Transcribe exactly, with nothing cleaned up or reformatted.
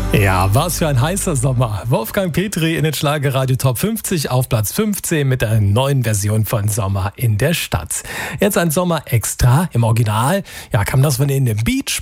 Ja, was für ein heißer Sommer. Wolfgang Petri in den Schlagerradio Top fünfzig auf Platz fünfzehn mit der neuen Version von Sommer in der Stadt. Jetzt ein Sommer extra im Original. Ja, kam das von in dem Beach